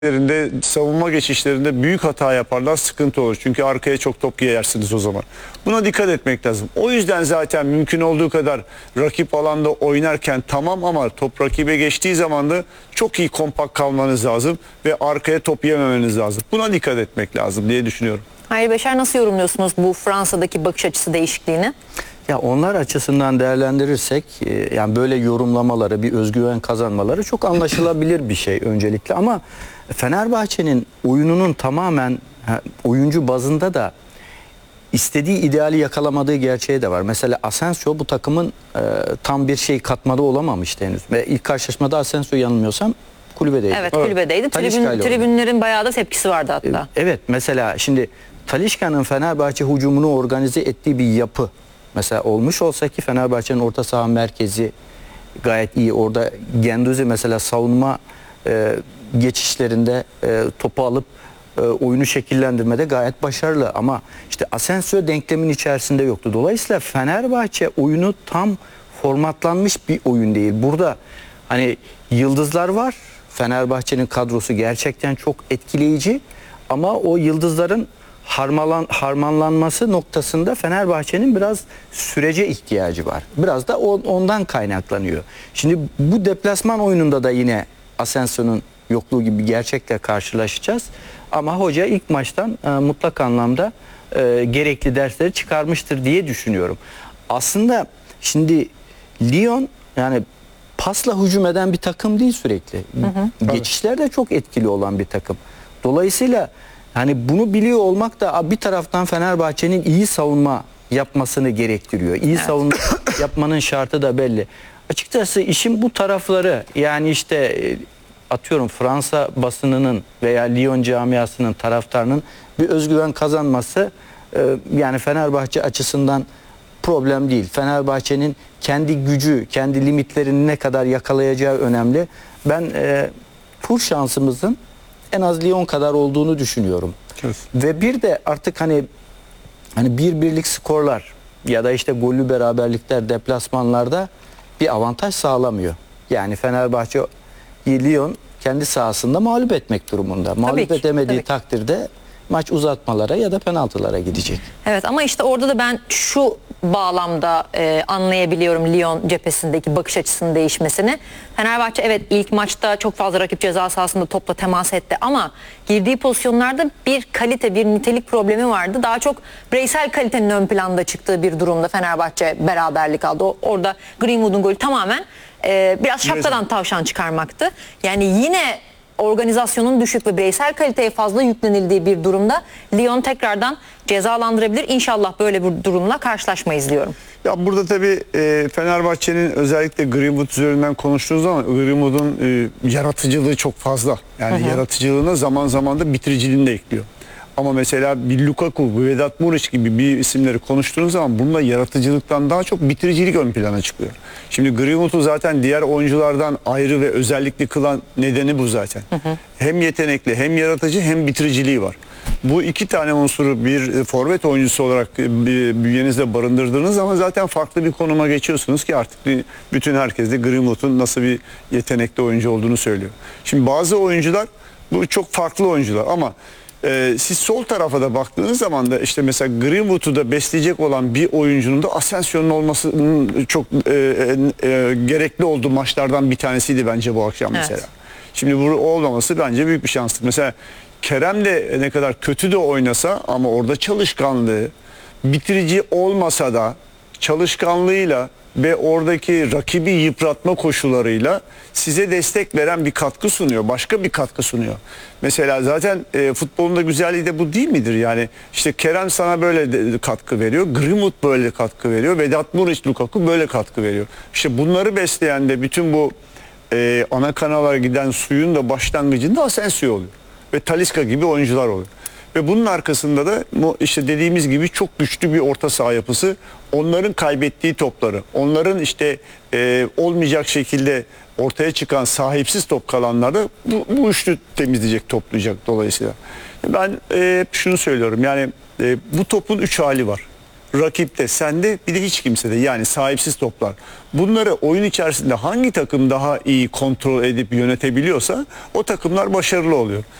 savunma geçişlerinde büyük hata yaparlar, sıkıntı olur. Çünkü arkaya çok top yersiniz o zaman. Buna dikkat etmek lazım. O yüzden zaten mümkün olduğu kadar rakip alanda oynarken tamam, ama top rakibe geçtiği zaman da çok iyi kompakt kalmanız lazım ve arkaya top yememeniz lazım. Buna dikkat etmek lazım diye düşünüyorum. Hayır Beşer, nasıl yorumluyorsunuz bu Fransa'daki bakış açısı değişikliğini? Ya onlar açısından değerlendirirsek yani böyle yorumlamaları, bir özgüven kazanmaları çok anlaşılabilir bir şey öncelikle, ama Fenerbahçe'nin oyununun tamamen oyuncu bazında da istediği ideali yakalamadığı gerçeği de var. Mesela Asensio bu takımın tam bir şey katmada olamamıştı henüz. Ve ilk karşılaşmada Asensio, yanılmıyorsam, kulübedeydi. Evet, kulübedeydi. Tribünlerin bayağı da tepkisi vardı hatta. Evet, mesela şimdi Talisca'nın Fenerbahçe hücumunu organize ettiği bir yapı mesela olmuş olsa, ki Fenerbahçe'nin orta saha merkezi gayet iyi. Orada Guendouzi mesela savunma geçişlerinde topu alıp oyunu şekillendirmede gayet başarılı, ama işte Asensio denklemin içerisinde yoktu. Dolayısıyla Fenerbahçe oyunu tam formatlanmış bir oyun değil. Burada hani yıldızlar var. Fenerbahçe'nin kadrosu gerçekten çok etkileyici, ama o yıldızların harmanlanması noktasında Fenerbahçe'nin biraz sürece ihtiyacı var. Biraz da ondan kaynaklanıyor. Şimdi bu deplasman oyununda da yine Asensio'nun yokluğu gibi bir gerçekle karşılaşacağız. Ama hoca ilk maçtan mutlak anlamda gerekli dersleri çıkarmıştır diye düşünüyorum. Aslında şimdi Lyon yani pasla hücum eden bir takım değil sürekli. Geçişlerde çok etkili olan bir takım. Dolayısıyla hani bunu biliyor olmak da bir taraftan Fenerbahçe'nin iyi savunma yapmasını gerektiriyor. İyi savunma yapmanın şartı da belli. Açıkçası işin bu tarafları, yani işte atıyorum Fransa basınının veya Lyon camiasının, taraftarının bir özgüven kazanması yani Fenerbahçe açısından problem değil. Fenerbahçe'nin kendi gücü, kendi limitlerini ne kadar yakalayacağı önemli. Ben tur şansımızın en az Lyon kadar olduğunu düşünüyorum. Evet. Ve bir de artık hani bir birlik skorlar ya da işte gollü beraberlikler deplasmanlarda bir avantaj sağlamıyor. Yani Fenerbahçe Lyon kendi sahasında mağlup etmek durumunda. Mağlup edemediği takdirde maç uzatmalara ya da penaltılara gidecek. Evet, ama işte orada da ben şu bağlamda anlayabiliyorum Lyon cephesindeki bakış açısının değişmesini. Fenerbahçe evet ilk maçta çok fazla rakip ceza sahasında topla temas etti, ama girdiği pozisyonlarda bir kalite, bir nitelik problemi vardı. Daha çok bireysel kalitenin ön planda çıktığı bir durumda Fenerbahçe beraberlik aldı. Orada Greenwood'un golü tamamen biraz şapkadan tavşan çıkarmaktı. Yani yine organizasyonun düşük ve bireysel kaliteye fazla yüklenildiği bir durumda Lyon tekrardan cezalandırabilir. İnşallah böyle bir durumla karşılaşmayız diyorum. Ya burada tabii Fenerbahçe'nin özellikle Greenwood üzerinden konuştuğunuz zaman Greenwood'un yaratıcılığı çok fazla. Yani yaratıcılığına zaman zaman da bitiriciliğini de ekliyor. Ama mesela bir Lukaku, bir Vedat Muriç gibi bir isimleri konuştuğunuz zaman bunda yaratıcılıktan daha çok bitiricilik ön plana çıkıyor. Şimdi Greenwood'u zaten diğer oyunculardan ayrı ve özellikli kılan nedeni bu zaten. Hem yetenekli, hem yaratıcı, hem bitiriciliği var. Bu iki tane unsuru bir forvet oyuncusu olarak bünyenizde barındırdığınız zaman zaten farklı bir konuma geçiyorsunuz ki artık bütün herkes de Greenwood'un nasıl bir yetenekli oyuncu olduğunu söylüyor. Şimdi bazı oyuncular, bu çok farklı oyuncular, ama siz sol tarafa da baktığınız zaman da işte mesela Greenwood'u da besleyecek olan bir oyuncunun da Asensio'nun olmasının çok gerekli olduğu maçlardan bir tanesiydi bence bu akşam mesela. Evet. Şimdi bu olmaması bence büyük bir şanslık. Mesela Kerem de ne kadar kötü de oynasa, ama orada çalışkanlığı, bitirici olmasa da çalışkanlığıyla ve oradaki rakibi yıpratma koşullarıyla size destek veren bir katkı sunuyor. Başka bir katkı sunuyor. Mesela zaten futbolun da güzelliği de bu değil midir? Yani işte Kerem sana böyle katkı veriyor. Greenwood böyle katkı veriyor. Vedat Muriç, Lukaku böyle katkı veriyor. İşte bunları besleyen de bütün bu ana kanala giden suyun da başlangıcında Asensio oluyor. Ve Talisca gibi oyuncular oluyor. Ve bunun arkasında da işte dediğimiz gibi çok güçlü bir orta saha yapısı. Onların kaybettiği topları, onların işte olmayacak şekilde ortaya çıkan sahipsiz top kalanlarda bu üçlü temizleyecek, toplayacak dolayısıyla. Ben şunu söylüyorum, yani bu topun üç hali var. rakipte, sende, bir de hiç kimsede, yani sahipsiz toplar. Bunları oyun içerisinde hangi takım daha iyi kontrol edip yönetebiliyorsa o takımlar başarılı oluyor.